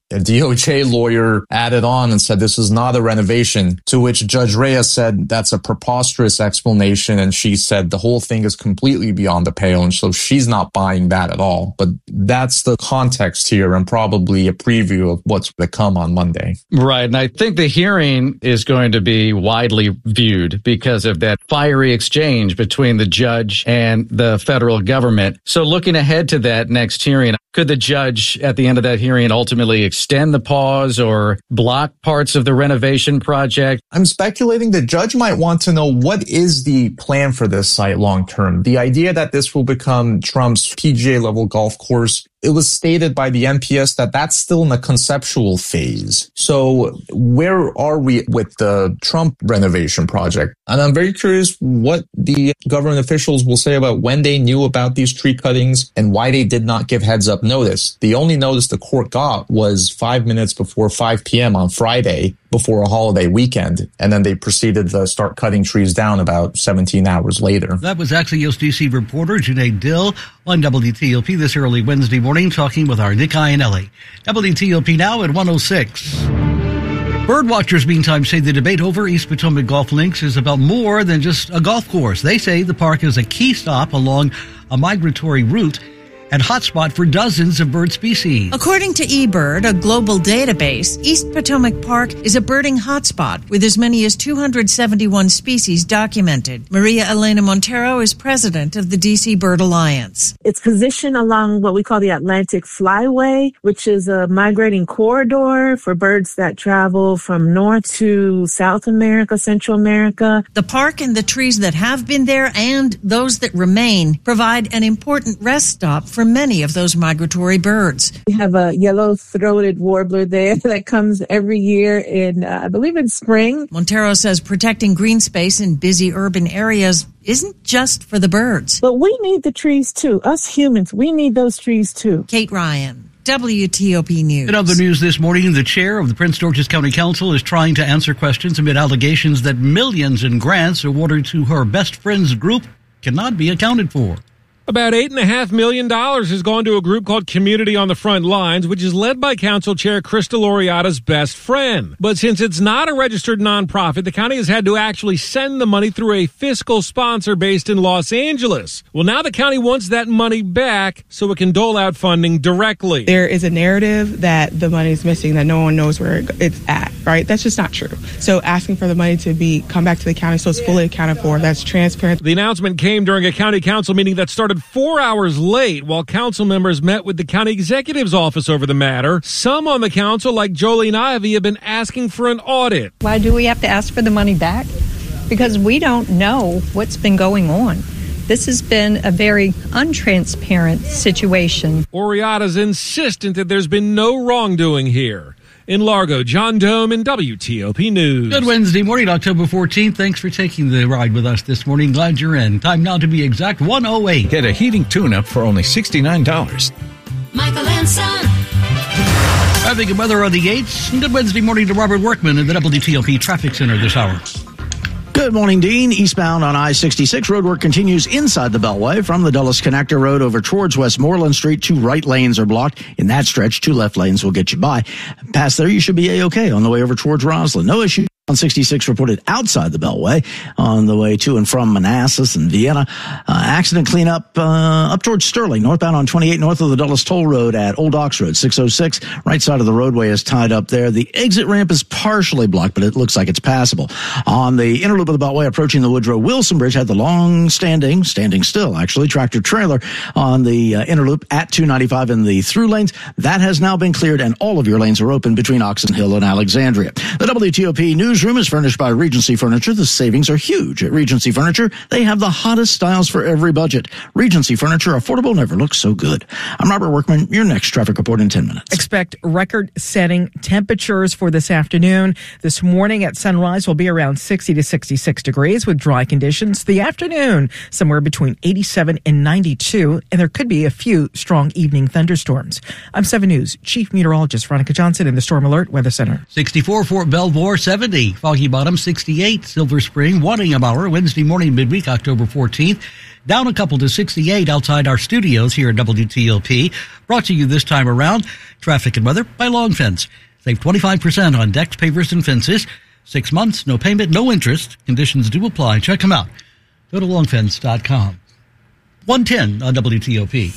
A D O J lawyer added on and said this is not a renovation, to which Judge Reyes said that's a preposterous explanation, and she said the whole thing is completely beyond the pale, and so she's not buying that at all. But that's the context here and probably a preview of what's to come on Monday. Right, and I think the hearing is going to be widely viewed because of that fiery exchange between the judge and the federal government. So looking ahead to that next hearing, could the judge at the end of that hearing ultimately extend the pause or block parts of the renovation project? I'm speculating the judge might want to know what is the plan for this site long term. The idea that this will become Trump's P G A level golf course, it was stated by the N P S that that's still in the conceptual phase. So where are we with the Trump renovation project? And I'm very curious what the government officials will say about when they knew about these tree cuttings and why they did not give heads up notice. The only notice the court got was five minutes before five p.m. on Friday, before a holiday weekend, and then they proceeded to start cutting trees down about seventeen hours later. That was Axios D C reporter Junaid Dill on W T O P this early Wednesday morning, talking with our Nick Iannelli. W T O P now at one oh six. Birdwatchers, meantime, say the debate over East Potomac Golf Links is about more than just a golf course. They say the park is a key stop along a migratory route and hotspot for dozens of bird species. According to eBird, a global database, East Potomac Park is a birding hotspot with as many as two hundred seventy-one species documented. Maria Elena Montero is president of the D C Bird Alliance. It's positioned along what we call the Atlantic Flyway, which is a migrating corridor for birds that travel from North to South America, Central America. The park and the trees that have been there and those that remain provide an important rest stop for for many of those migratory birds. We have a yellow-throated warbler there that comes every year in, uh, I believe, in spring. Montero says protecting green space in busy urban areas isn't just for the birds. But we need the trees, too. Us humans, we need those trees, too. Kate Ryan, W T O P News. In other news this morning, the chair of the Prince George's County Council is trying to answer questions amid allegations that millions in grants awarded to her best friends group cannot be accounted for. About eight point five million dollars has gone to a group called Community on the Front Lines, which is led by Council Chair Krista Loriata's best friend. But since it's not a registered nonprofit, the county has had to actually send the money through a fiscal sponsor based in Los Angeles. Well, now the county wants that money back so it can dole out funding directly. There is a narrative that the money is missing, that no one knows where it's at, right? That's just not true. So asking for the money to be come back to the county so it's fully accounted for, that's transparent. The announcement came during a county council meeting that started four hours late while council members met with the county executive's office over the matter. Some on the council, like Jolene Ivey, have been asking for an audit. Why do we have to ask for the money back? Because we don't know what's been going on. This has been a very untransparent situation. Oriata's insistent that there's been no wrongdoing here. In Largo, John Dome in W T O P News. Good Wednesday morning, October fourteenth. Thanks for taking the ride with us this morning. Glad you're in. Time now to be exact, one oh eight. Get a heating tune-up for only sixty-nine dollars. Michael and Son. Traffic and weather on the eights. Good Wednesday morning to Robert Workman in the W T O P Traffic Center this hour. Good morning, Dean. Eastbound on I sixty-six. Roadwork continues inside the Beltway from the Dulles Connector Road over towards Westmoreland Street. Two right lanes are blocked. In that stretch, two left lanes will get you by. Past there, you should be A-OK on the way over towards Roslyn. No issue. On sixty-six reported outside the Beltway on the way to and from Manassas and Vienna. Uh, accident cleanup uh, up towards Sterling, northbound on twenty-eight north of the Dulles Toll Road at Old Ox Road, six oh six. Right side of the roadway is tied up there. The exit ramp is partially blocked, but it looks like it's passable. On the inner loop of the Beltway approaching the Woodrow Wilson Bridge had the long standing, standing still actually, tractor trailer on the uh, inner loop at two ninety-five in the through lanes. That has now been cleared and all of your lanes are open between Oxon Hill and Alexandria. The W T O P News Room is furnished by Regency Furniture. The savings are huge at Regency Furniture. They have the hottest styles for every budget. Regency Furniture, affordable, never looks so good. I'm Robert Workman. Your next traffic report in ten minutes. Expect record-setting temperatures for this afternoon. This morning at sunrise will be around sixty to sixty-six degrees with dry conditions. The afternoon, somewhere between eighty-seven and ninety-two, and there could be a few strong evening thunderstorms. I'm seven News Chief Meteorologist Veronica Johnson in the Storm Alert Weather Center. sixty-four, four Fort Belvoir, seventy. Foggy Bottom, sixty-eight. Silver Spring, one a m hour. Wednesday morning, midweek, October fourteenth. Down a couple to sixty-eight outside our studios here at W T O P. Brought to you this time around, traffic and weather by Long Fence. Save twenty-five percent on decks, pavers, and fences. Six months, no payment, no interest. Conditions do apply. Check them out. Go to long fence dot com. one ten on W T O P.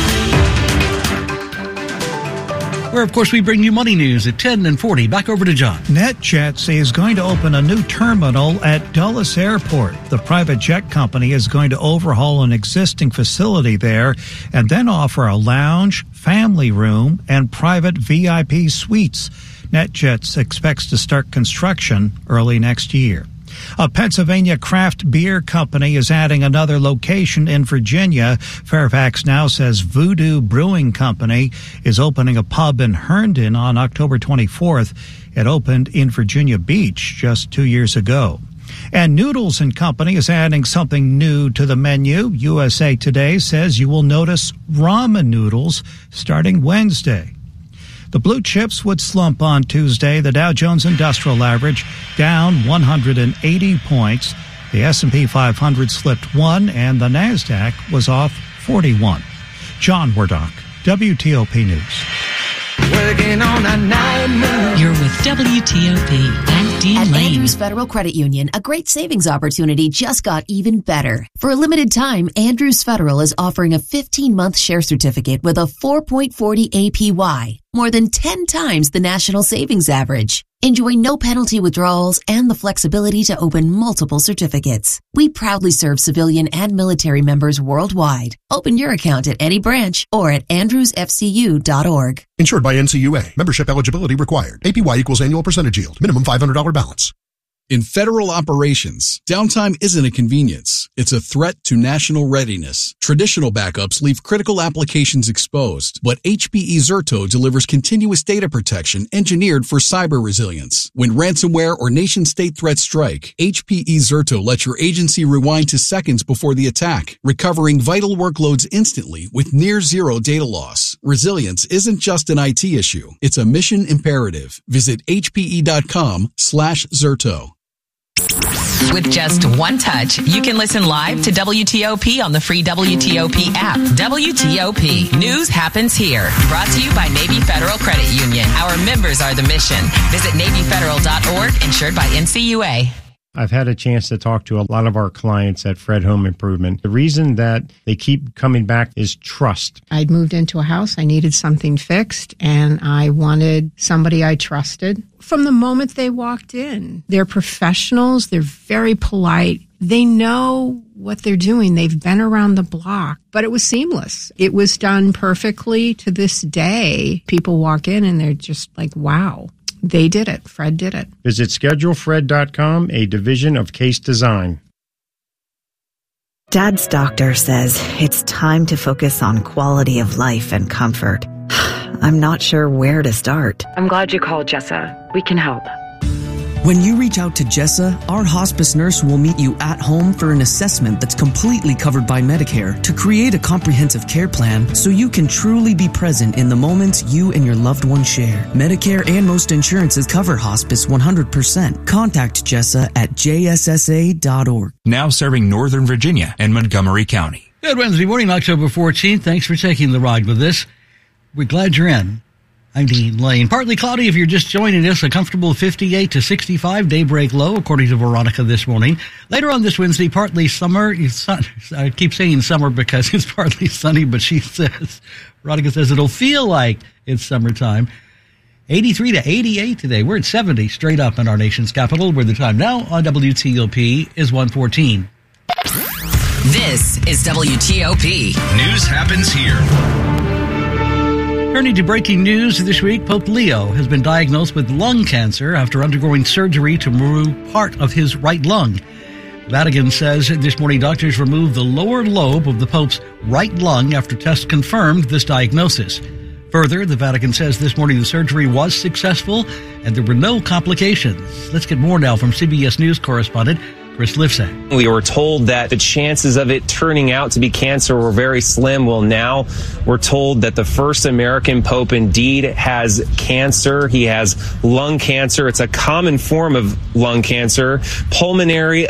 Where, of course, we bring you money news at ten and forty. Back over to John. NetJets is going to open a new terminal at Dulles Airport. The private jet company is going to overhaul an existing facility there and then offer a lounge, family room, and private V I P suites. NetJets expects to start construction early next year. A Pennsylvania craft beer company is adding another location in Virginia. Fairfax Now says Voodoo Brewing Company is opening a pub in Herndon on October twenty-fourth. It opened in Virginia Beach just two years ago. And Noodles and Company is adding something new to the menu. U S A Today says you will notice ramen noodles starting Wednesday. The blue chips would slump on Tuesday. The Dow Jones Industrial Average down one hundred eighty points. The S and P five hundred slipped one, and the NASDAQ was off forty-one. John Wardock, W T O P News. Working on a night move. You're with W T O P and Dean At Lane. Andrews Federal Credit Union, a great savings opportunity just got even better. For a limited time, Andrews Federal is offering a fifteen-month share certificate with a four point four zero A P Y, more than ten times the national savings average. Enjoy no penalty withdrawals and the flexibility to open multiple certificates. We proudly serve civilian and military members worldwide. Open your account at any branch or at andrews f c u dot org. Insured by N C U A. Membership eligibility required. A P Y equals annual percentage yield. Minimum five hundred dollars balance. In federal operations, downtime isn't a convenience. It's a threat to national readiness. Traditional backups leave critical applications exposed, but H P E Zerto delivers continuous data protection engineered for cyber resilience. When ransomware or nation-state threats strike, H P E Zerto lets your agency rewind to seconds before the attack, recovering vital workloads instantly with near zero data loss. Resilience isn't just an I T issue. It's a mission imperative. Visit hpe.com slash Zerto. With just one touch, you can listen live to W T O P on the free W T O P app. W T O P. News happens here. Brought to you by Navy Federal Credit Union. Our members are the mission. Visit navy federal dot org, insured by N C U A. I've had a chance to talk to a lot of our clients at Fred Home Improvement. The reason that they keep coming back is trust. I'd moved into a house. I needed something fixed, and I wanted somebody I trusted. From the moment they walked in, they're professionals. They're very polite. They know what they're doing. They've been around the block, but it was seamless. It was done perfectly to this day. People walk in and they're just like, wow. They did it. Fred did it. Visit schedule fred dot com, a division of Case Design. Dad's doctor says it's time to focus on quality of life and comfort. I'm not sure where to start. I'm glad you called, Jessa. We can help. When you reach out to Jessa, our hospice nurse will meet you at home for an assessment that's completely covered by Medicare to create a comprehensive care plan so you can truly be present in the moments you and your loved one share. Medicare and most insurances cover hospice one hundred percent. Contact Jessa at j s s a dot org. Now serving Northern Virginia and Montgomery County. Good Wednesday morning, October fourteenth. Thanks for taking the ride with us. We're glad you're in. I'm Dean Lane. Partly cloudy if you're just joining us. A comfortable fifty-eight to sixty-five daybreak low, according to Veronica this morning. Later on this Wednesday, partly summer. Sun, I keep saying summer because it's partly sunny, but she says, Veronica says it'll feel like it's summertime. eighty-three to eighty-eight today. We're at seventy straight up in our nation's capital, where the time now on W T O P is one fourteen. This is W T O P. News happens here. Turning to breaking news this week, Pope Leo has been diagnosed with lung cancer after undergoing surgery to remove part of his right lung. The Vatican says this morning doctors removed the lower lobe of the Pope's right lung after tests confirmed this diagnosis. Further, the Vatican says this morning the surgery was successful and there were no complications. Let's get more now from C B S News correspondent Chris Livesay. We were told that the chances of it turning out to be cancer were very slim. Well, now we're told that the first American pope indeed has cancer. He has lung cancer. It's a common form of lung cancer, pulmonary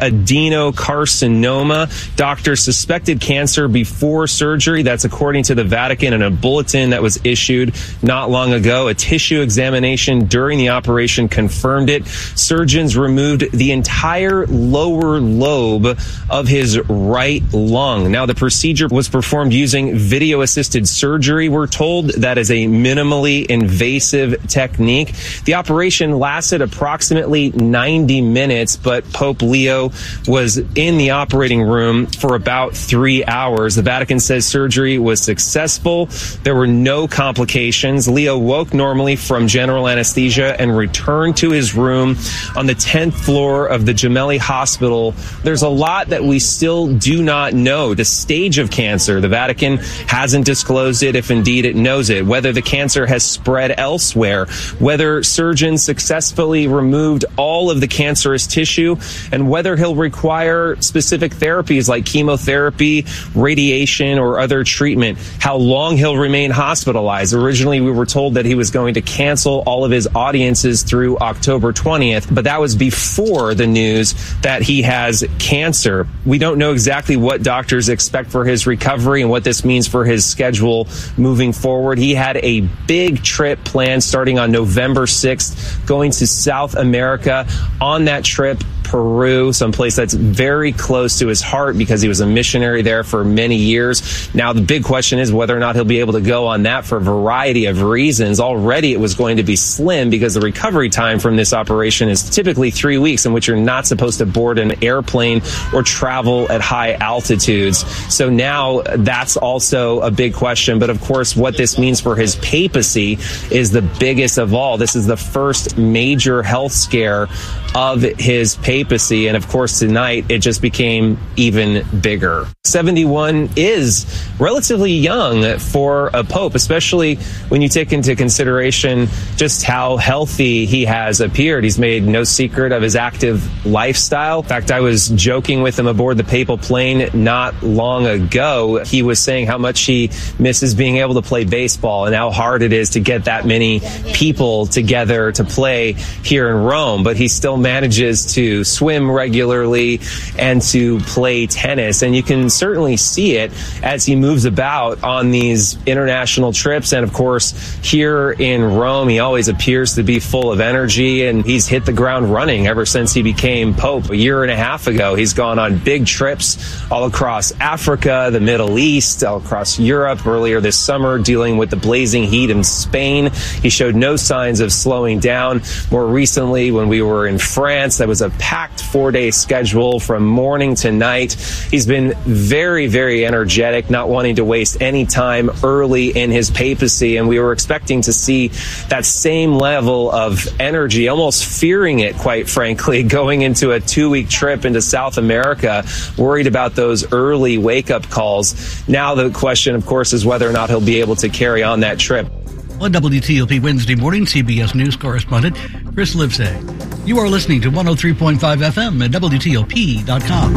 adenocarcinoma. Doctors suspected cancer before surgery. That's according to the Vatican in a bulletin that was issued not long ago. A tissue examination during the operation confirmed it. Surgeons removed the entire lower lobe of his right lung. Now, the procedure was performed using video-assisted surgery. We're told that is a minimally invasive technique. The operation lasted approximately ninety minutes, but Pope Leo was in the operating room for about three hours. The Vatican says surgery was successful. There were no complications. Leo woke normally from general anesthesia and returned to his room on the tenth floor of the Gemelli Hospital. There's a lot that we still do not know. The stage of cancer, the Vatican hasn't disclosed it, if indeed it knows it, whether the cancer has spread elsewhere, whether surgeons successfully removed all of the cancerous tissue, and whether he'll require specific therapies like chemotherapy, radiation, or other treatment, how long he'll remain hospitalized. Originally, we were told that he was going to cancel all of his audiences through October twentieth, but that was before the news that he has cancer. We don't know exactly what doctors expect for his recovery and what this means for his schedule moving forward. He had a big trip planned starting on November sixth, going to South America. On that trip, Peru, someplace that's very close to his heart because he was a missionary there for many years. Now, the big question is whether or not he'll be able to go on that for a variety of reasons. Already, it was going to be slim because the recovery time from this operation is typically three weeks in which you're not supposed to board an airplane or travel at high altitudes. So now that's also a big question. But of course, what this means for his papacy is the biggest of all. This is the first major health scare of his papacy. And of course, tonight it just became even bigger. seventy-one is relatively young for a pope, especially when you take into consideration just how healthy he has appeared. He's made no secret of his active lifestyle. In fact, I was joking with him aboard the papal plane not long ago. He was saying how much he misses being able to play baseball and how hard it is to get that many people together to play here in Rome. But he still manages to swim regularly and to play tennis. And you can certainly see it as he moves about on these international trips. And of course, here in Rome, he always appears to be full of energy, and he's hit the ground running ever since he became Pope a year and a half ago. He's gone on big trips all across Africa, the Middle East, all across Europe earlier this summer, dealing with the blazing heat in Spain. He showed no signs of slowing down. More recently, when we were in France, that was a packed four-day schedule from morning to night. He's been very, very energetic, not wanting to waste any time early in his papacy, and we were expecting to see that same level of energy, almost fearing it, quite frankly, going into a two-week trip into South America, worried about those early wake-up calls. Now the question, of course, is whether or not he'll be able to carry on that trip. On W T O P Wednesday morning, C B S News correspondent Chris Livesay. You are listening to one oh three point five F M at W T O P dot com.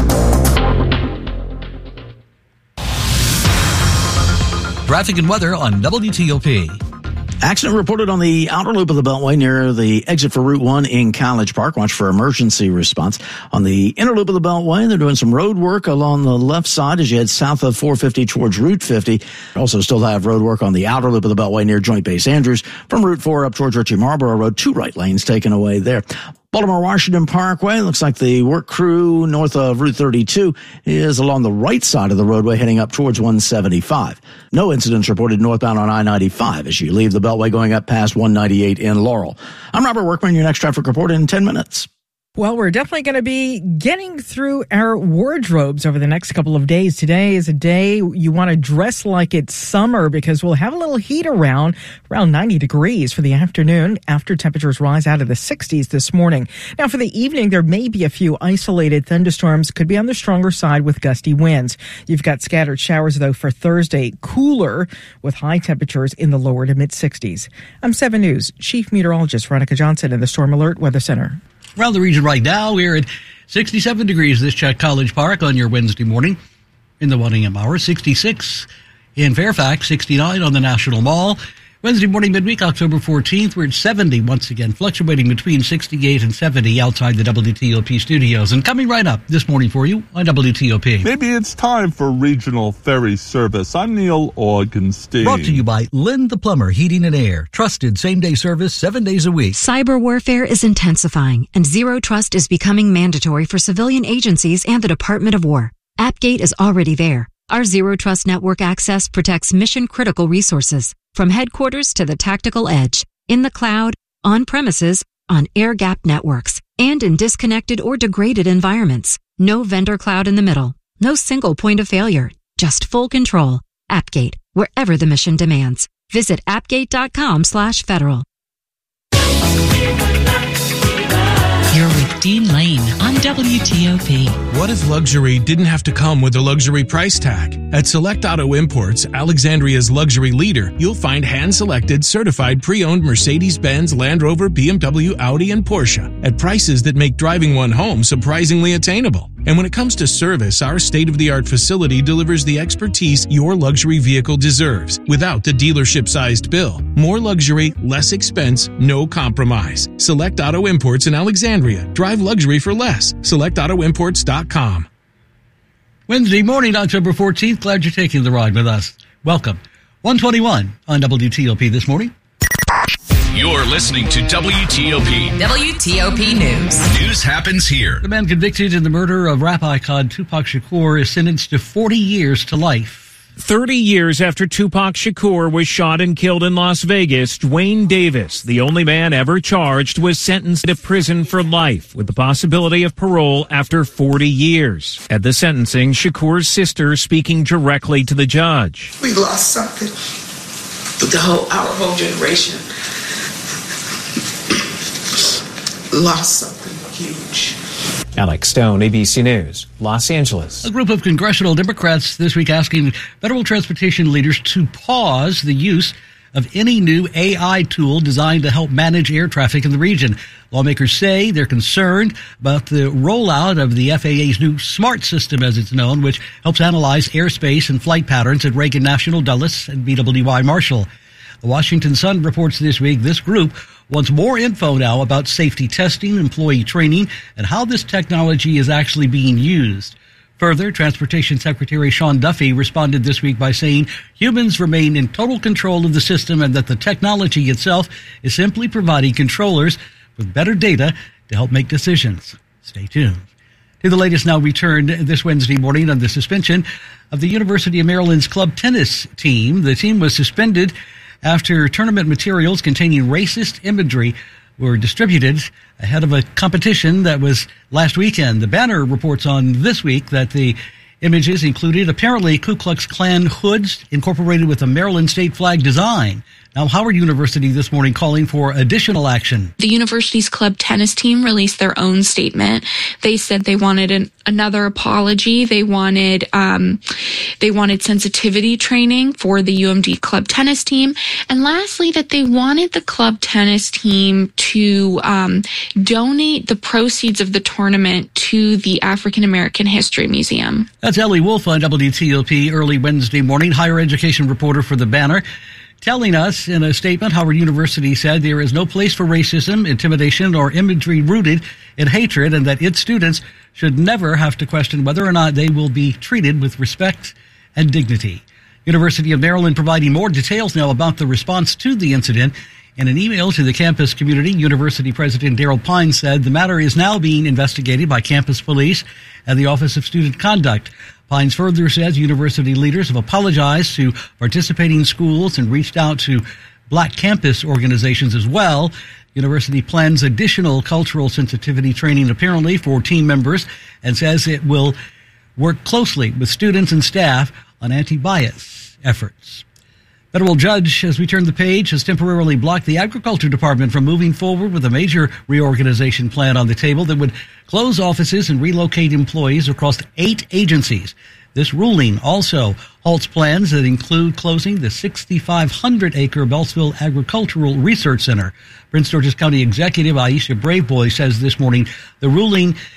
Traffic and weather on W T O P. Accident reported on the outer loop of the Beltway near the exit for Route one in College Park. Watch for emergency response. On the inner loop of the Beltway, they're doing some road work along the left side as you head south of four fifty towards Route fifty. Also still have road work on the outer loop of the Beltway near Joint Base Andrews. From Route four up towards Ritchie Marlboro Road, two right lanes taken away there. Baltimore-Washington Parkway, looks like the work crew north of Route thirty-two is along the right side of the roadway heading up towards one seventy-five. No incidents reported northbound on I ninety-five as you leave the Beltway going up past one ninety-eight in Laurel. I'm Robert Workman, your next traffic report in ten minutes. Well, we're definitely going to be getting through our wardrobes over the next couple of days. Today is a day you want to dress like it's summer because we'll have a little heat around, around ninety degrees for the afternoon after temperatures rise out of the sixties this morning. Now, for the evening, there may be a few isolated thunderstorms, could be on the stronger side with gusty winds. You've got scattered showers, though, for Thursday, cooler with high temperatures in the lower to mid-sixties. I'm seven News Chief Meteorologist Veronica Johnson in the Storm Alert Weather Center. Around the region right now, we're at sixty-seven degrees this Czech College Park on your Wednesday morning in the one a.m. hour. sixty-six in Fairfax, sixty-nine on the National Mall. Wednesday morning, midweek, October fourteenth, we're at seventy once again, fluctuating between sixty-eight and seventy outside the W T O P studios. And coming right up this morning for you on W T O P. Maybe it's time for regional ferry service. I'm Neil Augenstein. Brought to you by Lynn the Plumber Heating and Air. Trusted same-day service seven days a week. Cyber warfare is intensifying, and Zero Trust is becoming mandatory for civilian agencies and the Department of War. AppGate is already there. Our Zero Trust network access protects mission-critical resources, from headquarters to the tactical edge, in the cloud, on premises, on air-gapped networks, and in disconnected or degraded environments. No vendor cloud in the middle. No single point of failure. Just full control. AppGate, wherever the mission demands. Visit appgate.com slash federal. You're with Dean Lane on W T O P. What if luxury didn't have to come with a luxury price tag? At Select Auto Imports, Alexandria's luxury leader, you'll find hand-selected, certified pre-owned Mercedes-Benz, Land Rover, B M W, Audi, and Porsche at prices that make driving one home surprisingly attainable. And when it comes to service, our state-of-the-art facility delivers the expertise your luxury vehicle deserves without the dealership-sized bill. More luxury, less expense, no compromise. Select Auto Imports in Alexandria. Drive luxury for less. select auto imports dot com. Wednesday morning, October fourteenth. Glad you're taking the ride with us. Welcome. one twenty-one on W T O P this morning. You're listening to W T O P. W T O P News. News happens here. The man convicted in the murder of rap icon Tupac Shakur is sentenced to forty years to life. thirty years after Tupac Shakur was shot and killed in Las Vegas, Dwayne Davis, the only man ever charged, was sentenced to prison for life with the possibility of parole after forty years. At the sentencing, Shakur's sister speaking directly to the judge. We lost something. The whole, our whole generation lost something huge. Alex Stone, A B C News, Los Angeles. A group of congressional Democrats this week asking federal transportation leaders to pause the use of any new A I tool designed to help manage air traffic in the region. Lawmakers say they're concerned about the rollout of the F A A's new SMART system, as it's known, which helps analyze airspace and flight patterns at Reagan National, Dulles, and B W I Marshall. The Washington Sun reports this week this group wants more info now about safety testing, employee training, and how this technology is actually being used. Further, Transportation Secretary Sean Duffy responded this week by saying humans remain in total control of the system and that the technology itself is simply providing controllers with better data to help make decisions. Stay tuned. To the latest now returned this Wednesday morning on the suspension of the University of Maryland's club tennis team. The team was suspended after tournament materials containing racist imagery were distributed ahead of a competition that was last weekend. The Banner reports on this week that the images included apparently Ku Klux Klan hoods incorporated with a Maryland state flag design. Now, Howard University this morning calling for additional action. The university's club tennis team released their own statement. They said they wanted an, another apology. They wanted um, they wanted sensitivity training for the U M D club tennis team, and lastly, that they wanted the club tennis team to um, donate the proceeds of the tournament to the African American History Museum. That's Ellie Wolf on W T O P early Wednesday morning, higher education reporter for the Banner, telling us in a statement, Howard University said there is no place for racism, intimidation, or imagery rooted in hatred, and that its students should never have to question whether or not they will be treated with respect and dignity. University of Maryland providing more details now about the response to the incident. In an email to the campus community, University President Daryl Pine said the matter is now being investigated by campus police and the Office of Student Conduct. Pines further says university leaders have apologized to participating schools and reached out to black campus organizations as well. University plans additional cultural sensitivity training apparently for team members and says it will work closely with students and staff on anti-bias efforts. Federal judge, as we turn the page, has temporarily blocked the Agriculture Department from moving forward with a major reorganization plan on the table that would close offices and relocate employees across eight agencies. This ruling also halts plans that include closing the six thousand five hundred acre Beltsville Agricultural Research Center. Prince George's County Executive Aisha Braveboy says this morning the ruling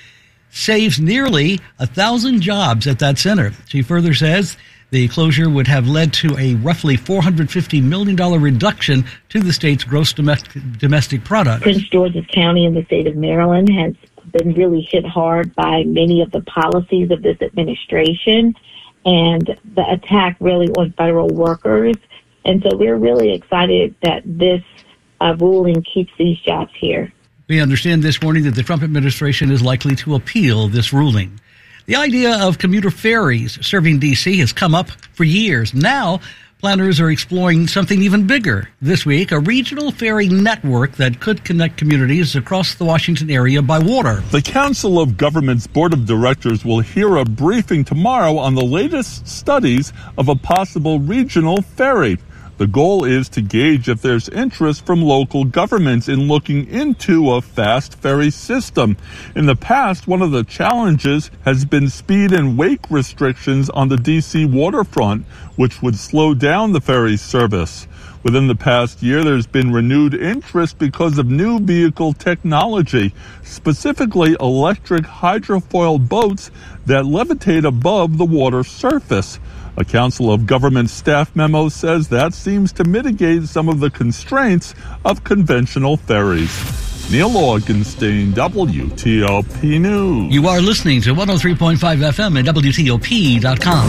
saves nearly a thousand jobs at that center. She further says the closure would have led to a roughly four hundred fifty million dollars reduction to the state's gross domestic, domestic product. Prince George's County in the state of Maryland has been really hit hard by many of the policies of this administration and the attack really on federal workers. And so we're really excited that this uh, ruling keeps these jobs here. We understand this morning that the Trump administration is likely to appeal this ruling. The idea of commuter ferries serving D C has come up for years. Now, planners are exploring something even bigger. This week, a regional ferry network that could connect communities across the Washington area by water. The Council of Governments Board of Directors will hear a briefing tomorrow on the latest studies of a possible regional ferry. The goal is to gauge if there's interest from local governments in looking into a fast ferry system. In the past, one of the challenges has been speed and wake restrictions on the D C waterfront, which would slow down the ferry service. Within the past year, there's been renewed interest because of new vehicle technology, specifically electric hydrofoil boats that levitate above the water surface. A Council of Government staff memo says that seems to mitigate some of the constraints of conventional ferries. Neil Augenstein, W T O P News. You are listening to one oh three point five F M at W T O P dot com.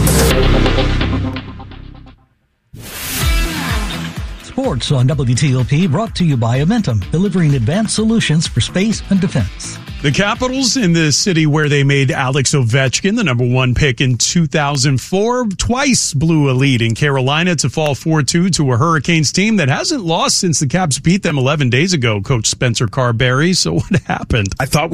Sports on W T O P brought to you by Amentum, delivering advanced solutions for space and defense. The Capitals, in the city where they made Alex Ovechkin the number one pick in two thousand four, twice blew a lead in Carolina to fall four two to a Hurricanes team that hasn't lost since the Caps beat them eleven days ago, Coach Spencer Carberry. So what happened? I thought